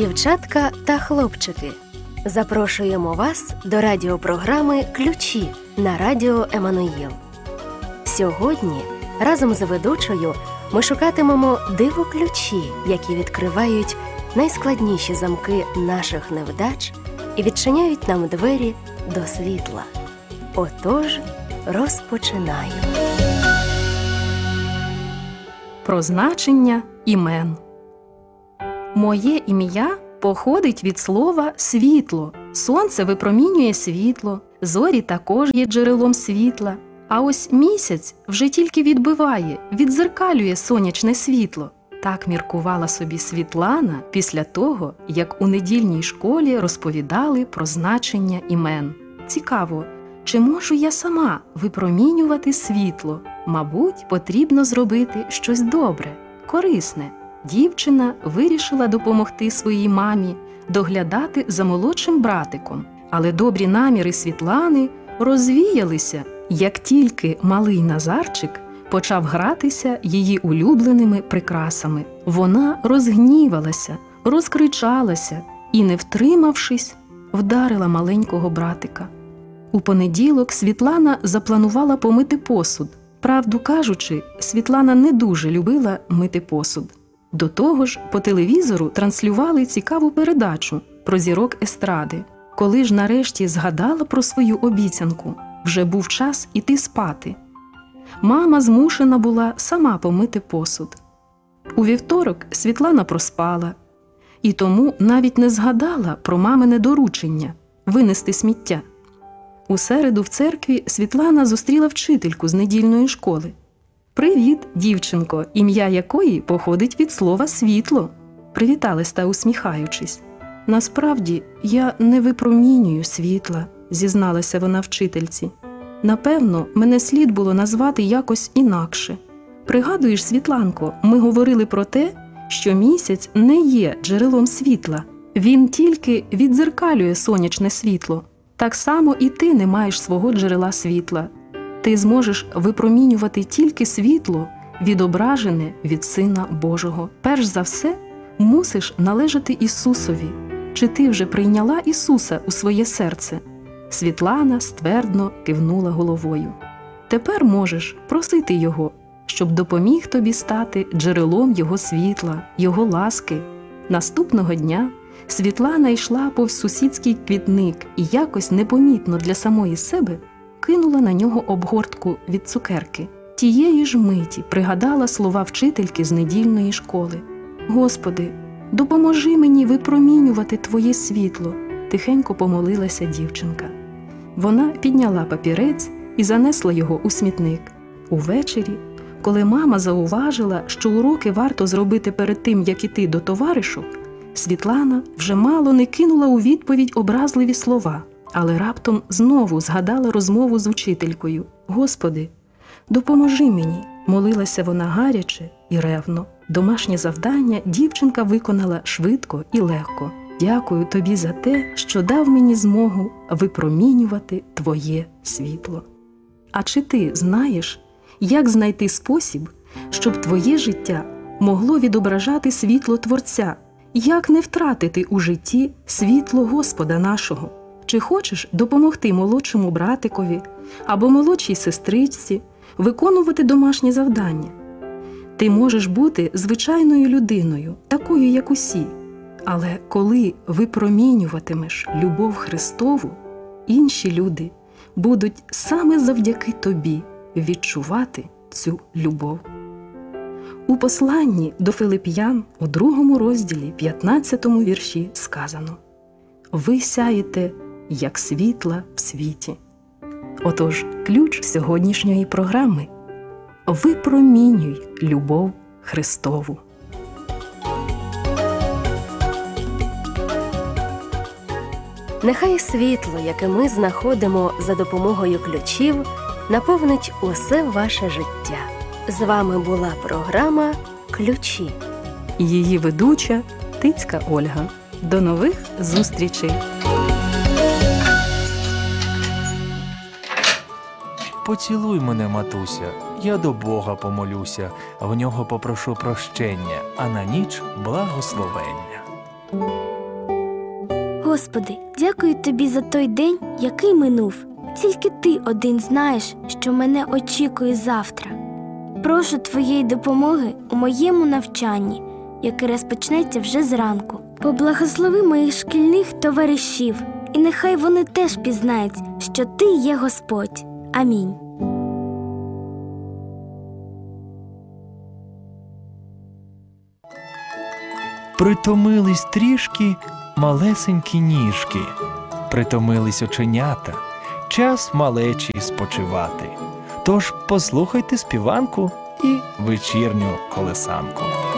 Дівчатка та хлопчики, запрошуємо вас до радіопрограми «Ключі» на радіо Еммануїл. Сьогодні разом з ведучою ми шукатимемо диво-ключі, які відкривають найскладніші замки наших невдач і відчиняють нам двері до світла. Отож, розпочинаємо. Про значення імен. Моє ім'я походить від слова «світло». Сонце випромінює світло, зорі також є джерелом світла. А ось місяць вже тільки відбиває, віддзеркалює сонячне світло. Так міркувала собі Світлана після того, як у недільній школі розповідали про значення імен. Цікаво, чи можу я сама випромінювати світло? Мабуть, потрібно зробити щось добре, корисне. Дівчина вирішила допомогти своїй мамі доглядати за молодшим братиком. Але добрі наміри Світлани розвіялися, як тільки малий Назарчик почав гратися її улюбленими прикрасами. Вона розгнівалася, розкричалася і, не втримавшись, вдарила маленького братика. У понеділок Світлана запланувала помити посуд. Правду кажучи, Світлана не дуже любила мити посуд. До того ж, по телевізору транслювали цікаву передачу про зірок естради. Коли ж нарешті згадала про свою обіцянку, вже був час іти спати. Мама змушена була сама помити посуд. У вівторок Світлана проспала, і тому навіть не згадала про мамине доручення – винести сміття. У середу в церкві Світлана зустріла вчительку з недільної школи. «Привіт, дівчинко, ім'я якої походить від слова «світло», – привіталась та усміхаючись. «Насправді, я не випромінюю світла», – зізналася вона вчительці. «Напевно, мене слід було назвати якось інакше. Пригадуєш, Світланко, ми говорили про те, що місяць не є джерелом світла. Він тільки віддзеркалює сонячне світло. Так само і ти не маєш свого джерела світла. Ти зможеш випромінювати тільки світло, відображене від Сина Божого. Перш за все, мусиш належати Ісусові. Чи ти вже прийняла Ісуса у своє серце?» Світлана ствердно кивнула головою. «Тепер можеш просити Його, щоб допоміг тобі стати джерелом Його світла, Його ласки». Наступного дня Світлана йшла повз сусідський квітник і якось непомітно для самої себе кинула на нього обгортку від цукерки. Тієї ж миті пригадала слова вчительки з недільної школи. «Господи, допоможи мені випромінювати Твоє світло», – тихенько помолилася дівчинка. Вона підняла папірець і занесла його у смітник. Увечері, коли мама зауважила, що уроки варто зробити перед тим, як іти до товаришок, Світлана вже мало не кинула у відповідь образливі слова, але раптом знову згадала розмову з учителькою. «Господи, допоможи мені», – молилася вона гаряче і ревно. Домашнє завдання дівчинка виконала швидко і легко. «Дякую тобі за те, що дав мені змогу випромінювати Твоє світло». А чи ти знаєш, як знайти спосіб, щоб твоє життя могло відображати світло Творця? Як не втратити у житті світло Господа нашого? Чи хочеш допомогти молодшому братикові або молодшій сестричці виконувати домашні завдання? Ти можеш бути звичайною людиною, такою, як усі. Але коли випромінюватимеш любов Христову, інші люди будуть саме завдяки тобі відчувати цю любов. У посланні до Филип'ян у 2 розділі 15 вірші сказано: «Ви сяєте, як світла в світі». Отож, ключ сьогоднішньої програми – випромінюй любов Христову. Нехай світло, яке ми знаходимо за допомогою ключів, наповнить усе ваше життя. З вами була програма «Ключі». Її ведуча Тицька Ольга. До нових зустрічей! Поцілуй мене, матуся, я до Бога помолюся, в нього попрошу прощення, а на ніч благословення. Господи, дякую Тобі за той день, який минув. Тільки Ти один знаєш, що мене очікує завтра. Прошу Твоєї допомоги у моєму навчанні, яке розпочнеться вже зранку. Поблагослови моїх шкільних товаришів, і нехай вони теж пізнають, що Ти є Господь. Амінь. Притомились трішки малесенькі ніжки, притомились оченята, час малечі спочивати. Тож послухайте співанку і вечірню колесанку.